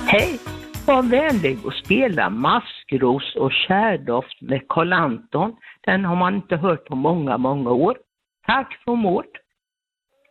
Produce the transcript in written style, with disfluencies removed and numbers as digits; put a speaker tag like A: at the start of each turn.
A: Hej, var vänlig och spela Maskros och kärdoft med Karl Anton. Den har man inte hört på många år. Tack för mort.